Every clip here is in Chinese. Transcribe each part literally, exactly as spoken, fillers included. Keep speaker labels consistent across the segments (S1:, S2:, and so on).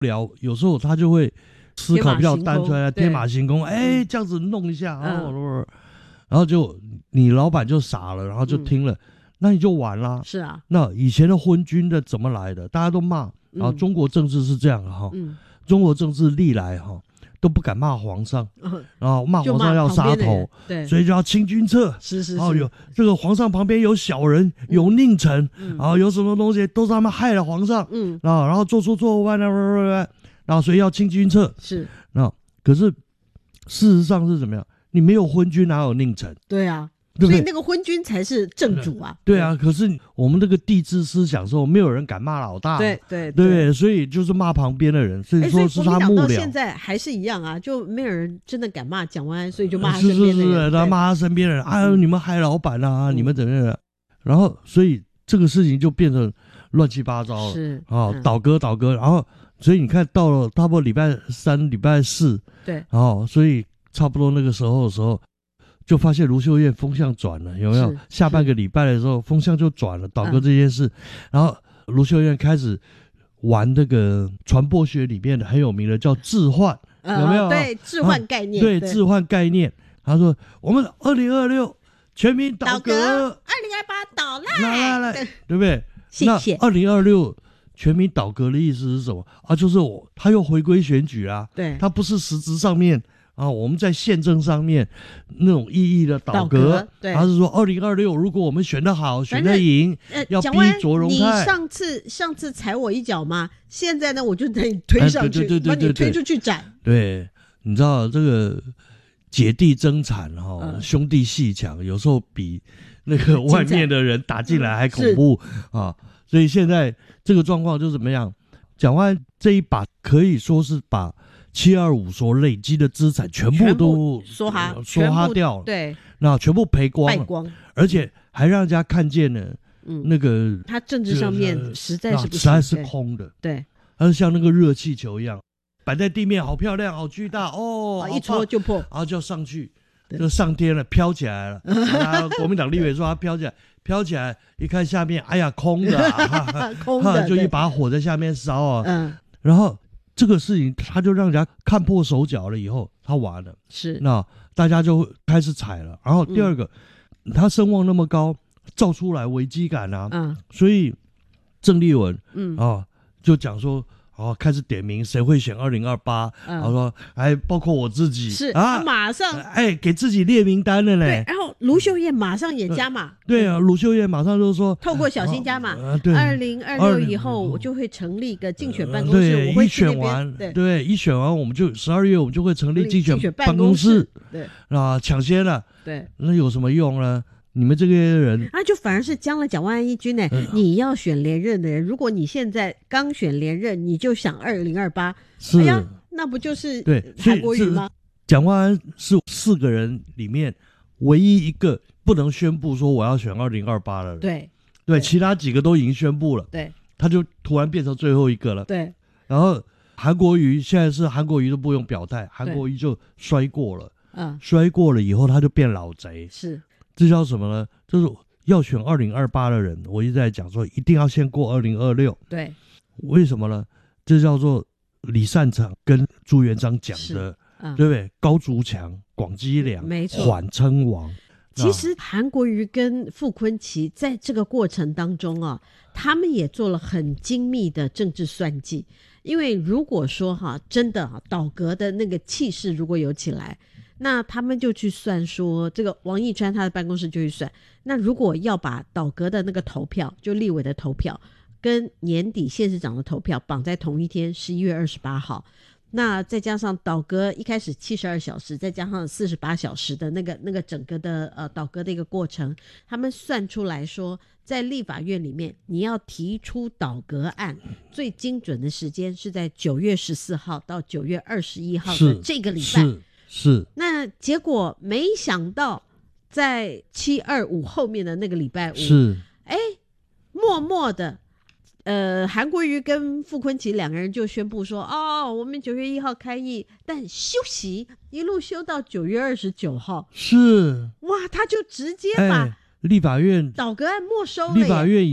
S1: 聊，有时候他就会思考比较单纯，天马行空，哎、嗯，这样子弄一下，然后、嗯、然后就你老板就傻了，然后就听了，嗯、那你就完了。
S2: 是啊，
S1: 那以前的昏君的怎么来的？大家都骂，然后中国政治是这样哈、嗯，中国政治历来哈都不敢骂皇上，嗯、然后骂皇上要杀头，
S2: 对，
S1: 所以就要清君侧。
S2: 是是是，
S1: 然后有这个皇上旁边有小人，有佞臣，嗯、然后有什么东西都是他们害了皇上，嗯，然后然后做出错误，然后所以要清君侧。
S2: 是，
S1: 那可是事实上是怎么样？你没有昏君，哪有佞臣？
S2: 对啊。
S1: 对
S2: 所以那个昏君才是正主啊！
S1: 对啊，可是我们这个帝制思想说，没有人敢骂老大，
S2: 对对
S1: 对, 对，所以就是骂旁边的人，所以说是他幕僚。
S2: 到现在还是一样啊，就没有人真的敢骂蒋万安，所以就骂他身边的人，
S1: 是是是，他骂他身边的人，哎呦，你们害老板啊，嗯、你们怎么样？然后所以这个事情就变成乱七八糟了，
S2: 是
S1: 啊、哦，倒戈倒戈，然后所以你看到了差不多礼拜三、礼拜四，
S2: 对，
S1: 然后所以差不多那个时候的时候。就发现卢秀燕风向转了，有没有？下半个礼拜的时候，风向就转了，倒戈这件事。嗯、然后卢秀燕开始玩这个传播学里面的很有名的叫置换，
S2: 呃、
S1: 有没有？
S2: 对，置换概念。
S1: 啊、对，置换概念。他说：“我们二零二六全民倒戈，
S2: 二零二八倒赖，
S1: 来来来，对不对？
S2: 谢谢。
S1: 那二零二六全民倒戈的意思是什么啊？就是我他又回归选举啊，
S2: 对，
S1: 他不是实质上面。”啊，我们在宪政上面那种意义的倒戈，
S2: 对，
S1: 他是说二零二六如果我们选得好、选得赢，呃、要逼卓荣泰。
S2: 你上次上次踩我一脚嘛，现在呢我就等你推上去，
S1: 哎、对对对对对对，
S2: 把你推出去斩。
S1: 对，你知道这个姐弟争产哈、哦嗯，兄弟阋墙，有时候比那个外面的人打进来还恐怖、嗯、啊！所以现在这个状况就怎么样？蒋万安这一把可以说是把七二五所累积的资产全部都
S2: 梭哈
S1: 梭哈掉了，
S2: 对，
S1: 那全部赔光了，
S2: 败光，
S1: 而且还让人家看见了，嗯，那个
S2: 他政治上面实在是不
S1: 实在是空的，
S2: 对，
S1: 它是像那个热气球一样摆在地面，好漂亮，好巨大哦，
S2: 一戳就破，
S1: 然后就上去，就上天了，飘起来了。然后国民党立委说他飘起来，飘起来一看下面，哎呀，空的、啊，
S2: 空的，
S1: 就一把火在下面烧啊，
S2: 嗯，
S1: 然后。这个事情他就让人家看破手脚了，以后他完了，
S2: 是
S1: 那大家就开始踩了。然后第二个，嗯、他声望那么高，造出来危机感啊，嗯，所以郑丽文，嗯啊，就讲说，哦，开始点名谁会选二零二八，然后说，哎，包括我自己，
S2: 是
S1: 啊，
S2: 马上，
S1: 哎，给自己列名单了嘞。
S2: 对，然后卢秀燕马上也加码，
S1: 呃、对啊，卢秀燕马上就说，
S2: 透过小新加码，
S1: 啊、对，
S2: 二零二六以后我就会成立一个竞选办公室，
S1: 呃、
S2: 我会
S1: 一选完，
S2: 对，
S1: 对，一选完我们就十二月我们就会成立竞选办公室，
S2: 对，
S1: 啊，抢先了，
S2: 对，
S1: 那有什么用呢？你们这些人
S2: 啊，就反而是将了蒋万安一军呢、欸嗯。你要选连任的人，如果你现在刚选连任，你就想二零二八，哎呀，那不就是韩国瑜吗？
S1: 蒋万安是四个人里面唯一一个不能宣布说我要选二零二八的人。
S2: 对
S1: 对，其他几个都已经宣布了。
S2: 对，
S1: 他就突然变成最后一个了。
S2: 对，
S1: 然后韩国瑜现在是韩国瑜都不用表态，韩国瑜就摔过了。嗯，摔过了以后他就变老贼。
S2: 是。
S1: 这叫什么呢？就是要选二零二八的人，我一直在讲说，一定要先过二零二六。
S2: 对，
S1: 为什么呢？这叫做李善长跟朱元璋讲的，嗯、对不对？高筑墙，广积粮，
S2: 没错，
S1: 缓称王。
S2: 其实韩国瑜跟傅昆萁在这个过程当中啊，他们也做了很精密的政治算计。因为如果说哈、啊，真的、啊、倒戈的那个气势如果有起来。那他们就去算说，这个王义川他的办公室就去算，那如果要把倒戈的那个投票，就立委的投票，跟年底县市长的投票绑在同一天，十一月二十八号，那再加上倒戈一开始七十二小时，再加上四十八小时的那个那个整个的呃倒戈的一个过程，他们算出来说，在立法院里面，你要提出倒戈案，最精准的时间是在九月十四号到九月二十一号的这个礼拜。
S1: 是是，
S2: 那结果没想到，在七二五后面的那个礼拜五，
S1: 是，
S2: 哎，默默的，呃，韩国瑜跟傅昆萁两个人就宣布说，哦，我们九月一号开议，但休息一路休到九月二十九号，
S1: 是，
S2: 哇，他就直接把、
S1: 哎、立法院
S2: 倒戈案没收了，
S1: 立法院已经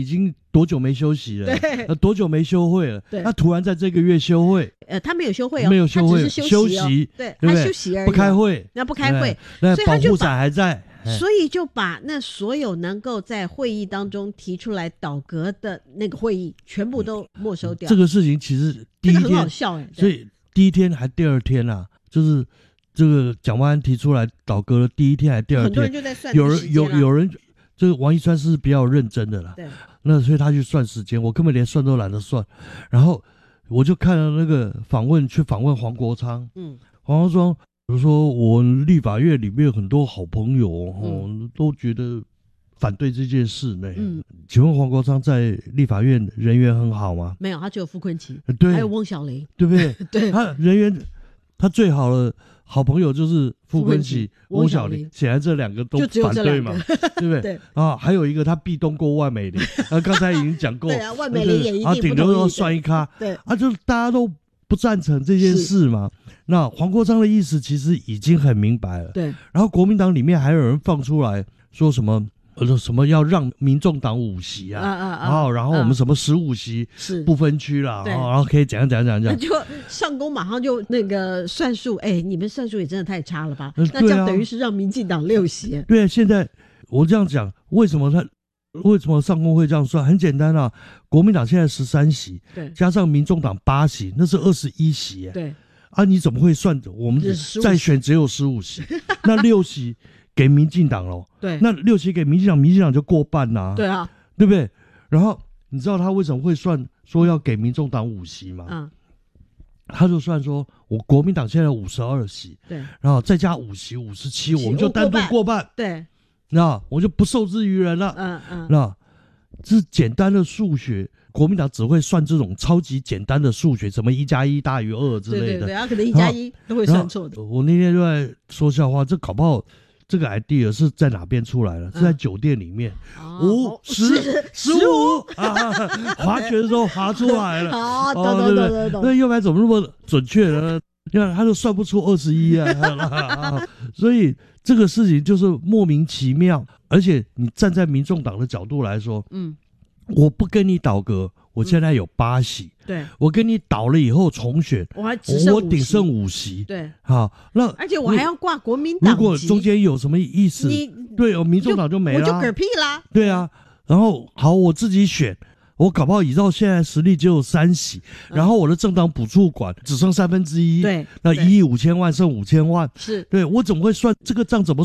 S1: 多久没休息了？
S2: 对，
S1: 呃，多久没休会了？
S2: 对，
S1: 他突然在这个月休会，
S2: 呃，他没有休会哦，
S1: 没有休会，
S2: 他只是
S1: 休
S2: 息、哦，
S1: 息，
S2: 对，
S1: 对不对？
S2: 他休息而已、哦，
S1: 不开会，
S2: 那不开会，
S1: 那保护
S2: 所以他就把
S1: 伞还在，
S2: 所以就把那所有能够在会议当中提出来倒阁的那个会议，全部都没收掉。
S1: 这个事情其实第一天、
S2: 这个、很好笑哎、
S1: 欸，所以第一天还第二天啊，就是这个蒋万安提出来倒阁的第一天还第二天，
S2: 很多人就在算
S1: 有人有有人，这个王一川是比较认真的啦，
S2: 对，
S1: 那所以他去算时间，我根本连算都懒得算，然后我就看了那个访问，去访问黄国昌，嗯，黄国昌。比如说，我立法院里面很多好朋友哦，嗯、都觉得反对这件事呢。嗯，请问黄国昌在立法院人缘很好吗？
S2: 没有，他只有傅昆萁，
S1: 对，
S2: 还有翁小玲，
S1: 对不对？
S2: 对，
S1: 他人缘，他最好的好朋友就是傅昆萁、翁小玲，显然这两个都反对嘛，对不对？
S2: 对
S1: 啊，还有一个他壁咚过万美玲，啊，刚才已经讲过，
S2: 对啊，万美玲也一定
S1: 啊，顶多要算一咖，
S2: 对，
S1: 啊，就大家都不赞成这件事嘛。那黄国昌的意思其实已经很明白了，
S2: 对。
S1: 然后国民党里面还有人放出来说什么呃什么要让民众党五席啊，啊啊啊然后然后我们什么十五席是不分区啦，然后然后可以怎样怎样怎样怎样，
S2: 就上宫马上就那个算数，哎，你们算数也真的太差了吧？
S1: 呃、
S2: 那这样等于是让民进党六席。
S1: 对啊，现在我这样讲，为什么他？为什么上宫会这样算？很简单啊，国民党现在十三席，
S2: 对，
S1: 加上民众党八席，那是二十一席、欸。
S2: 对，
S1: 啊，你怎么会算？我们再选只有十五席，那六席给民进党喽。
S2: 对，
S1: 那六席给民进党，民进党就过半啦、啊。
S2: 对啊，
S1: 对不对？然后你知道他为什么会算说要给民众党五席吗？嗯，他就算说，我国民党现在五十二席，
S2: 对，
S1: 然后再加五席，五十七，我们就单独过半。
S2: 对。
S1: 那我就不受制于人了。嗯嗯，那这是简单的数学，国民党只会算这种超级简单的数学，什么一加一大于二之类的。
S2: 对对对，他可能一加一都会算错的。
S1: 我那天就在说笑话，这搞不好这个 idea 是在哪边出来的？是在酒店里面，五十十五啊，划拳的时候划出来了。
S2: 哦，懂懂懂懂懂。
S1: 那要不然怎么那么准确呢？你看他都算不出二十一啊，所以这个事情就是莫名其妙。而且你站在民众党的角度来说，嗯，我不跟你倒阁，我现在有八席，
S2: 对，
S1: 我跟你倒了以后重选，
S2: 我还只剩
S1: 我顶剩五席，
S2: 对，
S1: 好，那
S2: 而且我还要挂国民党籍，
S1: 如果中间有什么意思，你对，我民众党就没了，
S2: 我就嗝屁啦，
S1: 对啊，然后好，我自己选。我搞不好依照现在实力只有三席，嗯、然后我的政党补助款只剩三分之一，
S2: 对，
S1: 那一亿五千万剩五千万，
S2: 是，
S1: 对我怎么会算这个账怎么